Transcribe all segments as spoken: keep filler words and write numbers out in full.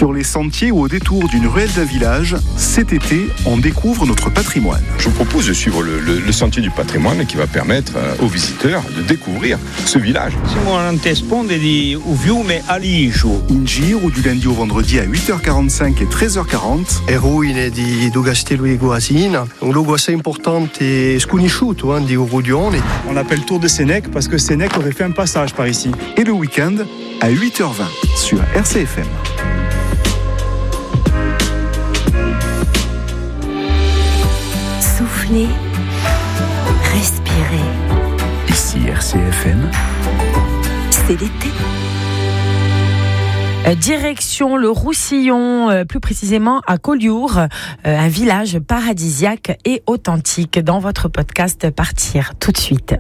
Sur les sentiers ou au détour d'une ruelle d'un village, cet été, on découvre notre patrimoine. Je vous propose de suivre le, le, le sentier du patrimoine qui va permettre aux visiteurs de découvrir ce village. Siamo all'antesponde di Uviume Alijo. In giro du lundi au vendredi à huit heures quarante-cinq et treize heures quarante. Le ruine di do Castello di Goasina, un luogo assez important et sconosciuto di Urudione. On l'appelle Tour de Sénèque parce que Sénèque aurait fait un passage par ici. Et le week-end à huit heures vingt sur R C F M. Soufflez, respirez. Ici R C F M. C'est l'été. Direction le Roussillon, euh, plus précisément à Collioure, euh, un village paradisiaque et authentique. Dans votre podcast Partir tout de suite.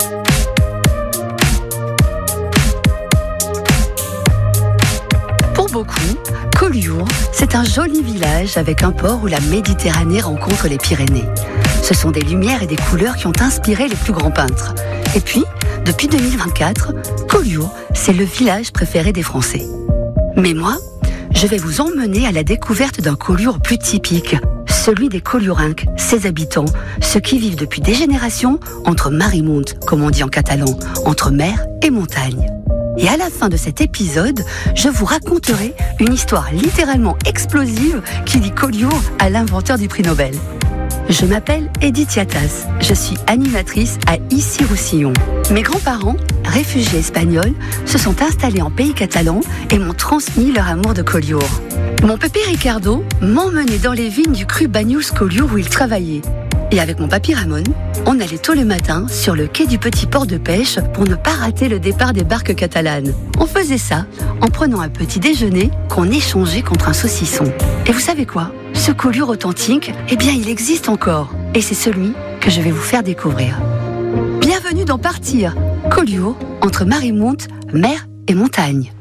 Pour beaucoup, Collioure, c'est un joli village avec un port où la Méditerranée rencontre les Pyrénées. Ce sont des lumières et des couleurs qui ont inspiré les plus grands peintres. Et puis, depuis deux mille vingt-quatre, Collioure, c'est le village préféré des Français. Mais moi, je vais vous emmener à la découverte d'un Collioure plus typique, celui des Colliorencs, ses habitants, ceux qui vivent depuis des générations entre mar i munt, comme on dit en catalan, entre mer et montagne. Et à la fin de cet épisode, je vous raconterai une histoire littéralement explosive qui lie Collioure à l'inventeur du prix Nobel. Je m'appelle Edith Yatas, je suis animatrice à Issy-Roussillon. Mes grands-parents, réfugiés espagnols, se sont installés en pays catalan et m'ont transmis leur amour de Collioure. Mon pépé Ricardo m'emmenait dans les vignes du cru Banyuls-Collioure où il travaillait. Et avec mon papy Ramon, on allait tôt le matin sur le quai du petit port de pêche pour ne pas rater le départ des barques catalanes. On faisait ça en prenant un petit déjeuner qu'on échangeait contre un saucisson. Et vous savez quoi ? Ce Collioure authentique, eh bien il existe encore. Et c'est celui que je vais vous faire découvrir. Bienvenue dans Partir, Collioure, entre mar i munt, mer et montagne.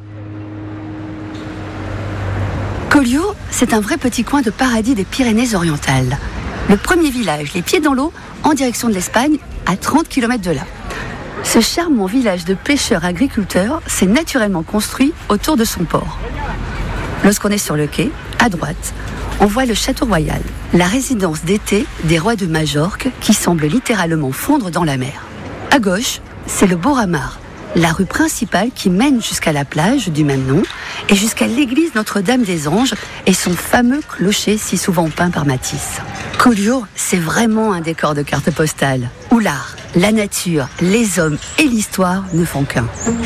Collioure, c'est un vrai petit coin de paradis des Pyrénées-Orientales. Le premier village, les pieds dans l'eau, en direction de l'Espagne, à trente kilomètres de là. Ce charmant village de pêcheurs-agriculteurs s'est naturellement construit autour de son port. Lorsqu'on est sur le quai, à droite, on voit le Château Royal, la résidence d'été des rois de Majorque qui semble littéralement fondre dans la mer. À gauche, c'est le Boramar, la rue principale qui mène jusqu'à la plage du même nom et jusqu'à l'église Notre-Dame-des-Anges et son fameux clocher si souvent peint par Matisse. Collioure, c'est vraiment un décor de carte postale, où l'art, la nature, les hommes et l'histoire ne font qu'un.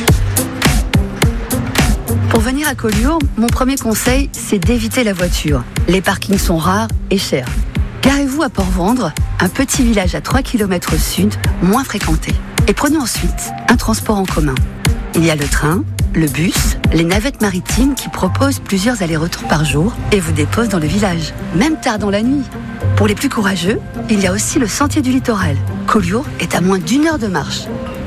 Pour venir à Collioure, mon premier conseil, c'est d'éviter la voiture. Les parkings sont rares et chers. Garez-vous à Port-Vendre, un petit village à trois kilomètres au sud, moins fréquenté. Et prenez ensuite un transport en commun. Il y a le train, le bus, les navettes maritimes qui proposent plusieurs allers-retours par jour et vous déposent dans le village, même tard dans la nuit. Pour les plus courageux, il y a aussi le sentier du littoral. Collioure est à moins d'une heure de marche.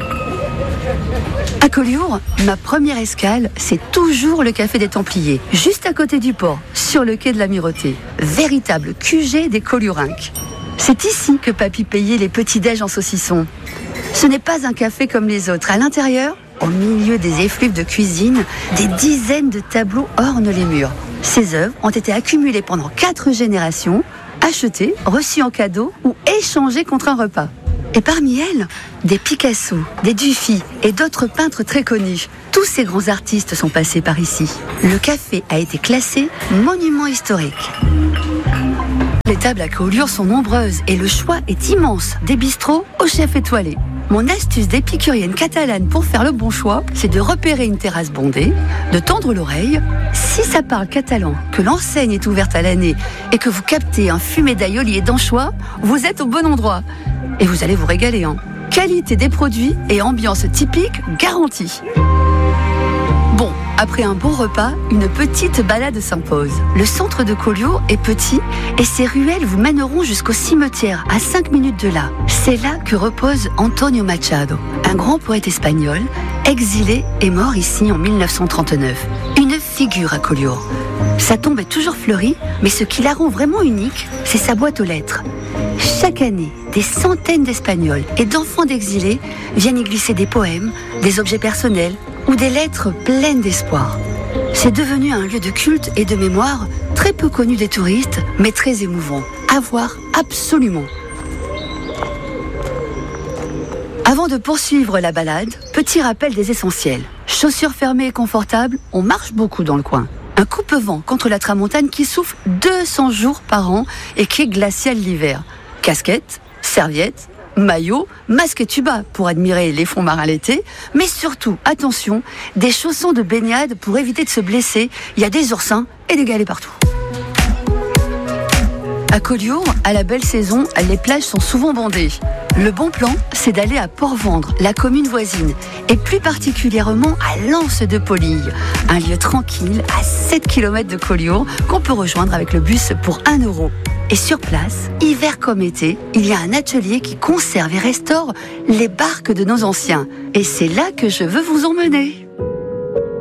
À Collioure, ma première escale, c'est toujours le Café des Templiers, juste à côté du port, sur le quai de l'Amirauté. Véritable Q G des Colliorencs. C'est ici que papy payait les petits-déj en saucisson. Ce n'est pas un café comme les autres. À l'intérieur, au milieu des effluves de cuisine, des dizaines de tableaux ornent les murs. Ces œuvres ont été accumulées pendant quatre générations, achetées, reçues en cadeau ou échangées contre un repas. Et parmi elles, des Picasso, des Dufy et d'autres peintres très connus. Tous ces grands artistes sont passés par ici. Le café a été classé monument historique. Les tables à Collioure sont nombreuses et le choix est immense, des bistrots au chef étoilé. Mon astuce d'épicurienne catalane pour faire le bon choix, c'est de repérer une terrasse bondée, de tendre l'oreille. Si ça parle catalan, que l'enseigne est ouverte à l'année et que vous captez un fumet d'aïoli et d'anchois, vous êtes au bon endroit. Et vous allez vous régaler, hein. Qualité des produits et ambiance typique garantie. Bon, après un bon repas, une petite balade s'impose. Le centre de Collioure est petit et ses ruelles vous mèneront jusqu'au cimetière, à cinq minutes de là. C'est là que repose Antonio Machado, un grand poète espagnol, exilé et mort ici en mille neuf cent trente-neuf. Une figure à Collioure. Sa tombe est toujours fleurie, mais ce qui la rend vraiment unique, c'est sa boîte aux lettres. Chaque année, des centaines d'Espagnols et d'enfants d'exilés viennent y glisser des poèmes, des objets personnels ou des lettres pleines d'espoir. C'est devenu un lieu de culte et de mémoire très peu connu des touristes, mais très émouvant. À voir absolument. Avant de poursuivre la balade, petit rappel des essentiels. Chaussures fermées et confortables, on marche beaucoup dans le coin. Un coupe-vent contre la tramontane qui souffle deux cents jours par an et qui est glacial l'hiver. Casquette, serviette, maillot, masque et tuba pour admirer les fonds marins l'été, mais surtout, attention, des chaussons de baignade pour éviter de se blesser. Il y a des oursins et des galets partout. À Collioure, à la belle saison, les plages sont souvent bondées. Le bon plan, c'est d'aller à Port-Vendre, la commune voisine, et plus particulièrement à l'Anse de Polille, un lieu tranquille à sept kilomètres de Collioure qu'on peut rejoindre avec le bus pour un euro. Et sur place, hiver comme été, il y a un atelier qui conserve et restaure les barques de nos anciens. Et c'est là que je veux vous emmener.